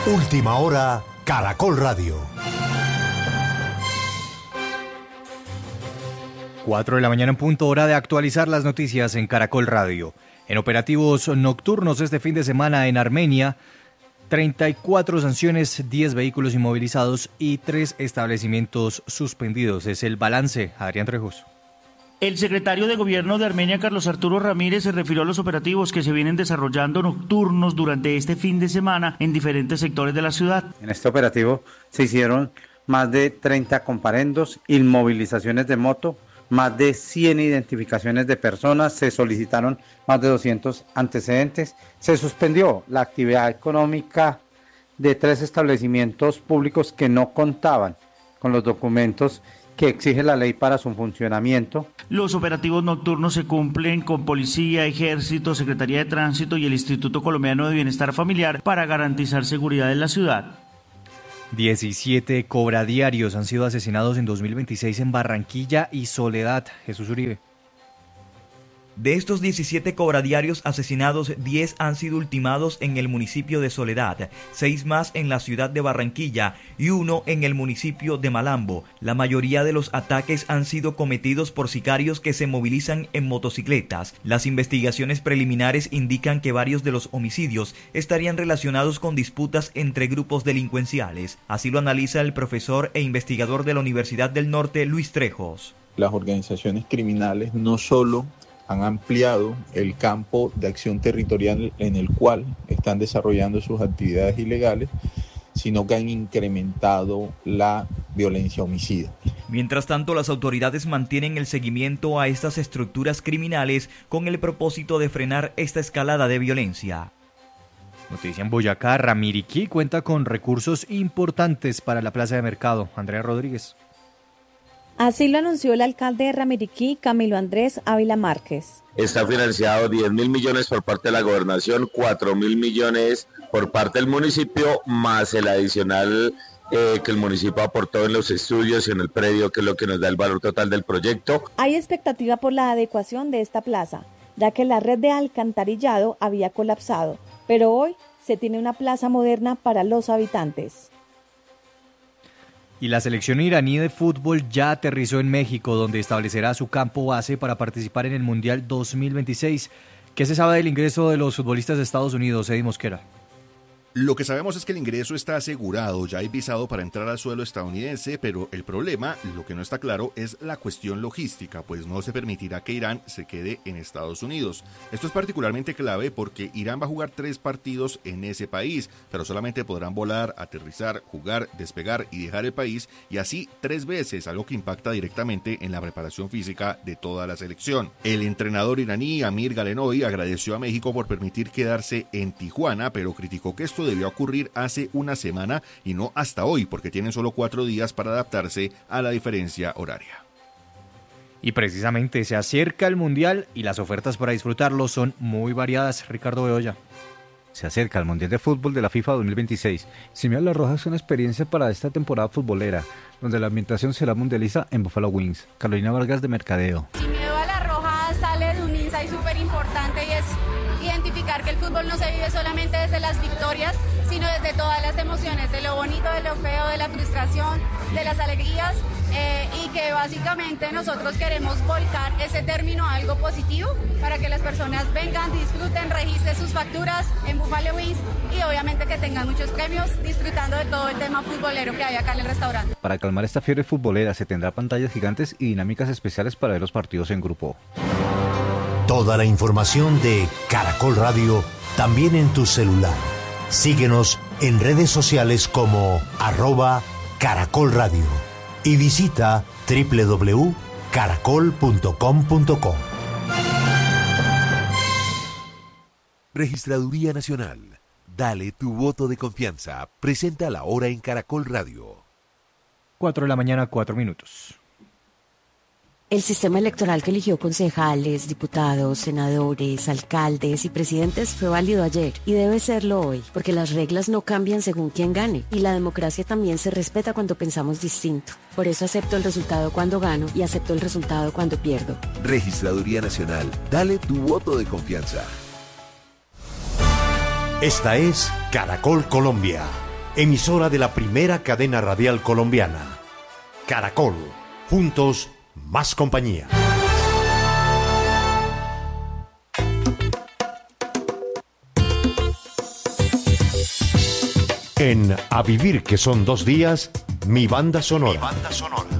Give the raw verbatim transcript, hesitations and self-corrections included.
Última hora, Caracol Radio. Cuatro de la mañana en punto, hora de actualizar las noticias en Caracol Radio. En operativos nocturnos este fin de semana en Armenia, treinta y cuatro sanciones, diez vehículos inmovilizados y tres establecimientos suspendidos. Es el balance. Adrián Trejos. El secretario de Gobierno de Armenia, Carlos Arturo Ramírez, se refirió a los operativos que se vienen desarrollando nocturnos durante este fin de semana en diferentes sectores de la ciudad. En este operativo se hicieron más de treinta comparendos, inmovilizaciones de moto, más de cien identificaciones de personas, se solicitaron más de doscientos antecedentes, se suspendió la actividad económica de tres establecimientos públicos que no contaban con los documentos que exige la ley para su funcionamiento. Los operativos nocturnos se cumplen con Policía, Ejército, Secretaría de Tránsito y el Instituto Colombiano de Bienestar Familiar para garantizar seguridad en la ciudad. diecisiete cobradiarios han sido asesinados en dos mil veintiséis en Barranquilla y Soledad. Jesús Uribe. De estos diecisiete cobradiarios asesinados, diez han sido ultimados en el municipio de Soledad, seis más en la ciudad de Barranquilla y uno en el municipio de Malambo. La mayoría de los ataques han sido cometidos por sicarios que se movilizan en motocicletas. Las investigaciones preliminares indican que varios de los homicidios estarían relacionados con disputas entre grupos delincuenciales. Así lo analiza el profesor e investigador de la Universidad del Norte, Luis Trejos. Las organizaciones criminales no solo han ampliado el campo de acción territorial en el cual están desarrollando sus actividades ilegales, sino que han incrementado la violencia homicida. Mientras tanto, las autoridades mantienen el seguimiento a estas estructuras criminales con el propósito de frenar esta escalada de violencia. Noticia en Boyacá, Ramiriquí cuenta con recursos importantes para la plaza de mercado. Andrea Rodríguez. Así lo anunció el alcalde de Ramiriquí, Camilo Andrés Ávila Márquez. Está financiado diez mil millones por parte de la gobernación, cuatro mil millones por parte del municipio, más el adicional eh, que el municipio aportó en los estudios y en el predio, que es lo que nos da el valor total del proyecto. Hay expectativa por la adecuación de esta plaza, ya que la red de alcantarillado había colapsado, pero hoy se tiene una plaza moderna para los habitantes. Y la selección iraní de fútbol ya aterrizó en México, donde establecerá su campo base para participar en el Mundial dos mil veintiséis. ¿Qué se sabe del ingreso de los futbolistas de Estados Unidos, Eddie Mosquera? Lo que sabemos es que el ingreso está asegurado, ya hay visado para entrar al suelo estadounidense, pero el problema, lo que no está claro, es la cuestión logística, pues no se permitirá que Irán se quede en Estados Unidos. Esto es particularmente clave porque Irán va a jugar tres partidos en ese país, pero solamente podrán volar, aterrizar, jugar, despegar y dejar el país, y así tres veces, algo que impacta directamente en la preparación física de toda la selección. El entrenador iraní Amir Galenoy agradeció a México por permitir quedarse en Tijuana, pero criticó que esto debió ocurrir hace una semana y no hasta hoy, porque tienen solo cuatro días para adaptarse a la diferencia horaria. Y precisamente se acerca el Mundial y las ofertas para disfrutarlo son muy variadas. Ricardo Bedoya. Se acerca el Mundial de Fútbol de la FIFA dos mil veintiséis. Simea La Roja es una experiencia para esta temporada futbolera, donde la ambientación será mundialista en Buffalo Wings. Carolina Vargas de Mercadeo. Simea La Roja sale de un insight súper importante y es identificar que el fútbol no se vive solamente desde las victorias, sino desde todas las emociones, de lo bonito, de lo feo, de la frustración, de las alegrías, eh, y que básicamente nosotros queremos volcar ese término a algo positivo para que las personas vengan, disfruten, registren sus facturas en Buffalo Wings y obviamente que tengan muchos premios disfrutando de todo el tema futbolero que hay acá en el restaurante. Para calmar esta fiebre futbolera se tendrá pantallas gigantes y dinámicas especiales para ver los partidos en grupo. Toda la información de Caracol Radio también en tu celular. Síguenos en redes sociales como arroba Caracol Radio y visita doble u doble u doble u punto caracol punto com punto co. Registraduría Nacional. Dale tu voto de confianza. Presenta la hora en Caracol Radio. Cuatro de la mañana, cuatro minutos. El sistema electoral que eligió concejales, diputados, senadores, alcaldes y presidentes fue válido ayer y debe serlo hoy, porque las reglas no cambian según quién gane y la democracia también se respeta cuando pensamos distinto. Por eso acepto el resultado cuando gano y acepto el resultado cuando pierdo. Registraduría Nacional. Dale tu voto de confianza. Esta es Caracol Colombia. emisora de la primera cadena radial colombiana. Caracol, juntos, más compañía. En A Vivir, que son dos días, mi banda sonora. Mi banda sonora.